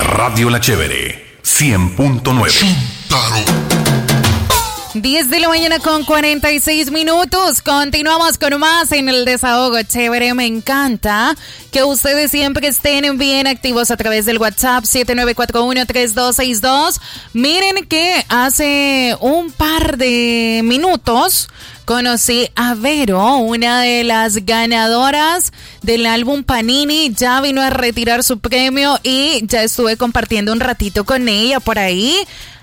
Radio La Chévere, 100.9. 10 de la mañana con 46 minutos. Continuamos con más en el Desahogo Chévere. Me encanta que ustedes siempre estén bien activos a través del WhatsApp 7941-3262. Miren que hace un par de minutos conocí a Vero, una de las ganadoras del álbum Panini. Ya vino a retirar su premio y ya estuve compartiendo un ratito con ella por ahí.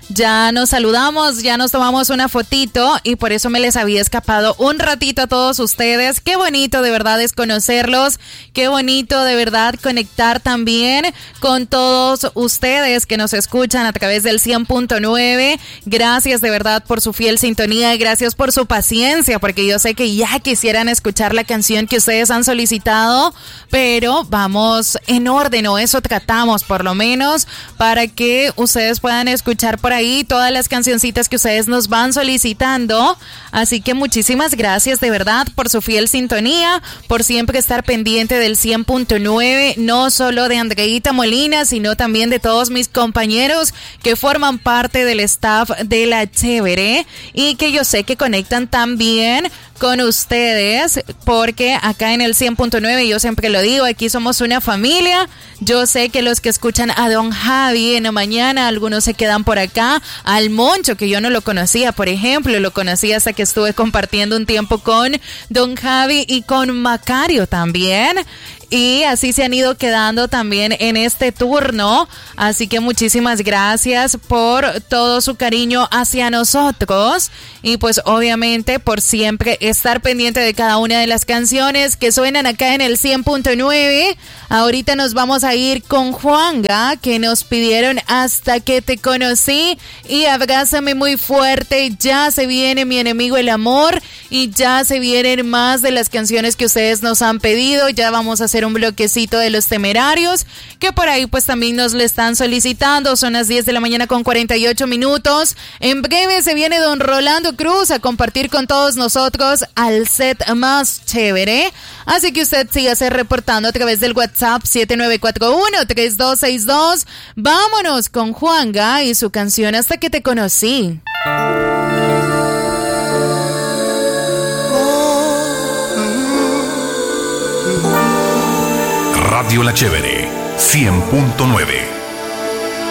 Ya nos saludamos, ya nos tomamos una fotito y por eso me les había escapado un ratito a todos ustedes. Qué bonito de verdad es conocerlos, qué bonito de verdad conectar también con todos ustedes que nos escuchan a través del 100.9. Gracias de verdad por su fiel sintonía y gracias por su paciencia, porque yo sé que ya quisieran escuchar la canción que ustedes han solicitado, pero vamos en orden, o eso tratamos por lo menos, para que ustedes puedan escuchar por ahí todas las cancioncitas que ustedes nos van solicitando. Así que muchísimas gracias de verdad por su fiel sintonía, por siempre estar pendiente del 100.9, no solo de Andreita Molina, sino también de todos mis compañeros que forman parte del staff de La Chévere y que yo sé que conectan también con ustedes, porque acá en el 100.9, yo siempre lo digo, aquí somos una familia. Yo sé que los que escuchan a Don Javi en la mañana, algunos se quedan por acá, al Moncho, que yo no lo conocía, por ejemplo, lo conocí hasta que estuve compartiendo un tiempo con Don Javi y con Macario también. Y así se han ido quedando también en este turno. Así que muchísimas gracias por todo su cariño hacia nosotros. Y pues obviamente por siempre estar pendiente de cada una de las canciones que suenan acá en el 100.9. Ahorita nos vamos a ir con Juanga, que nos pidieron Hasta que te conocí y Abrázame muy fuerte. Ya se viene Mi enemigo el amor y ya se vienen más de las canciones que ustedes nos han pedido. Ya vamos a hacer un bloquecito de Los Temerarios, que por ahí pues también nos le están solicitando. Son las 10 de la mañana con 48 minutos. En breve se viene don Rolando Cruz a compartir con todos nosotros al set más chévere. Así que usted sígase reportando a través del WhatsApp 7941-3262. Vámonos con Juanga y su canción Hasta que te conocí. Radio La Chévere, 100.9.